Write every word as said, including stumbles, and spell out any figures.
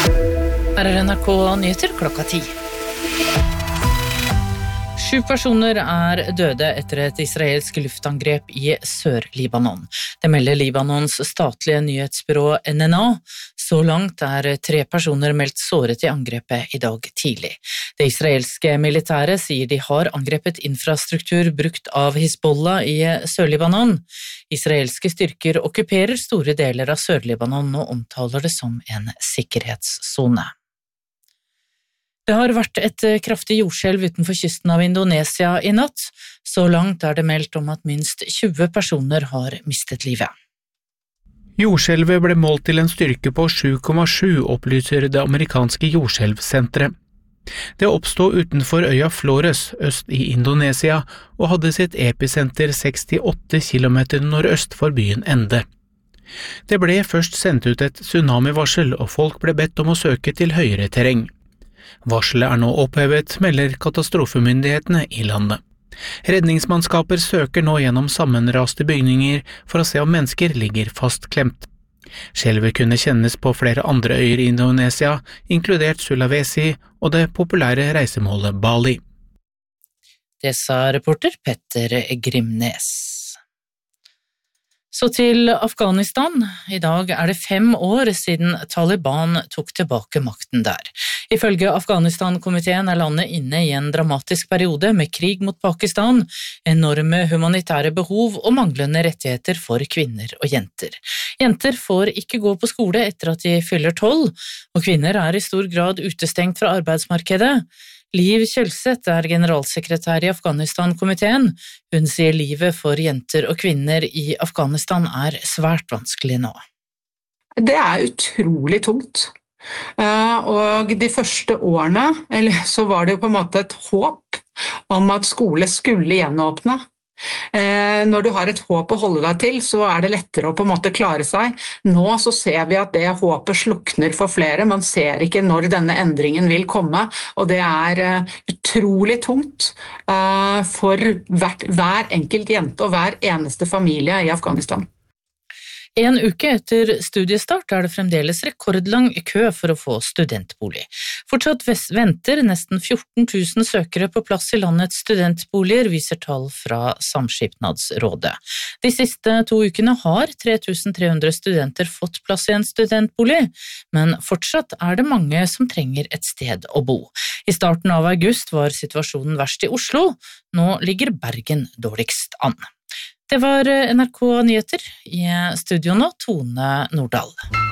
Her er N R K Nyheter klokka ti. Sju personer er døde etter et israelsk luftangrep i Sør-Libanon. Det melder Libanons statlige nyhetsbyrå N N A. Så langt er tre personer meldt såret i angrepet i dag tidlig. Det israelske militæret sier de har angrepet infrastruktur brukt av Hizbollah i Sør-Libanon. Israelske styrker okkuperer store deler av Sør-Libanon og omtaler det som en sikkerhetszone. Det har vært et kraftig jordskjelv utenfor kysten av Indonesia i natt. Så langt er det meldt om at minst tjue personer har mistet livet. Jordskjelvet ble målt til en styrke på sju komma sju, opplyser det amerikanske jordskjelvsenteret. Det oppstod utenfor øya Flores, øst i Indonesia, og hadde sitt episenter sekstiåtte kilometer nordøst for byen Ende. Det ble først sendt ut et tsunamivarsel, og folk ble bedt om å søke til høyere terreng. Varselet er nå opphevet, melder katastrofemyndighetene i landet. Redningsmannskaper søker nå gjennom sammenraste bygninger for å se om mennesker ligger fastklemt. Skjelvet kunne kjennes på flere andre øyer i Indonesia, inkludert Sulawesi og det populære reisemålet Bali. Det sa reporter Petter Grimnes. Så til Afghanistan. I dag er det fem år siden Taliban tok tilbake makten der. Ifølge Afghanistan-komiteen er landet inne i en dramatisk periode med krig mot Pakistan, enorme humanitære behov og manglende rettigheter for kvinner og jenter. Jenter får ikke gå på skole etter at de fyller tolv, og kvinner er i stor grad utestengt fra arbeidsmarkedet. Liv Kjølseth er generalsekretær i Afghanistan-komiteen. Hun sier livet for jenter og kvinner i Afghanistan er svært vanskelig nå. Det er utrolig tungt. Og de første årene eller, så var det jo på en måte et håp om at skole skulle gjenåpne. Når du har et håp å holde deg til, så er det lettere å på en måte klare seg. Nå så ser vi at det håpet slukner for flere. Man ser ikke når denne endringen vil komme, og det er utrolig tungt for hvert, hver enkelt jente og hver eneste familie i Afghanistan. En uke etter studiestart er det fremdeles rekordlang kø for å få studentbolig. Fortsatt venter nesten fjorten tusen søkere på plass i landets studentboliger, viser tall fra Samskipnadsrådet. De siste to ukene har tre tusen tre hundre studenter fått plass i en studentbolig, men fortsatt er det mange som trenger et sted å bo. I starten av august var situasjonen verst i Oslo, nå ligger Bergen dårligst an. Det var N R K Nyheter, i studio nå Tone Nordahl.